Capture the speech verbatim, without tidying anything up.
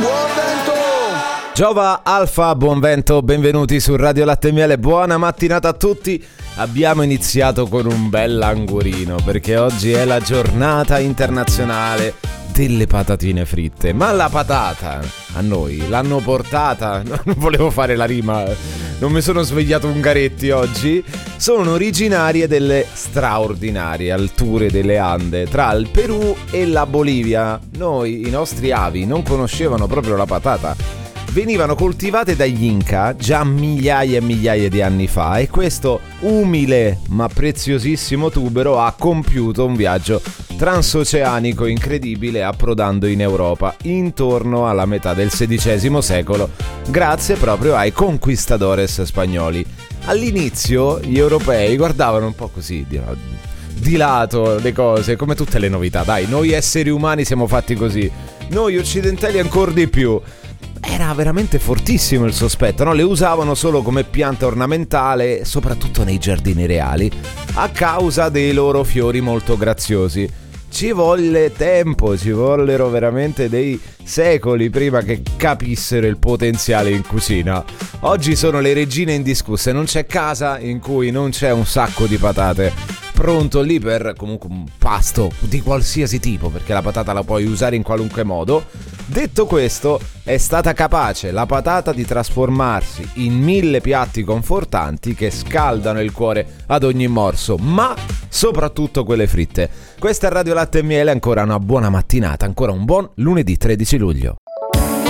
Buon vento! Giova Alfa, buon vento, benvenuti su Radio Latte e Miele, buona mattinata a tutti. Abbiamo iniziato con un bel languorino perché oggi è la giornata internazionale delle patatine fritte. Ma la patata a noi l'hanno portata, non volevo fare la rima, non mi sono svegliato Ungaretti oggi. Sono originarie delle straordinarie alture delle Ande tra il Perù e la Bolivia. Noi, i nostri avi, non conoscevano proprio la patata. Venivano coltivate dagli Inca già migliaia e migliaia di anni fa e questo umile ma preziosissimo tubero ha compiuto un viaggio transoceanico incredibile approdando in Europa intorno alla metà del sedicesimo secolo grazie proprio ai conquistadores spagnoli. All'inizio gli europei guardavano un po' così di, di lato le cose, come tutte le novità, dai, noi esseri umani siamo fatti così, noi occidentali ancora di più. Era veramente fortissimo il sospetto, no? Le usavano solo come pianta ornamentale, soprattutto nei giardini reali, a causa dei loro fiori molto graziosi. Ci volle tempo, ci vollero veramente dei secoli prima che capissero il potenziale in cucina. Oggi sono le regine indiscusse, non c'è casa in cui non c'è un sacco di patate pronto lì per comunque un pasto di qualsiasi tipo, perché la patata la puoi usare in qualunque modo. Detto questo, è stata capace la patata di trasformarsi in mille piatti confortanti che scaldano il cuore ad ogni morso, ma soprattutto quelle fritte. Questa è Radio Latte e Miele, ancora una buona mattinata, ancora un buon lunedì tredici luglio.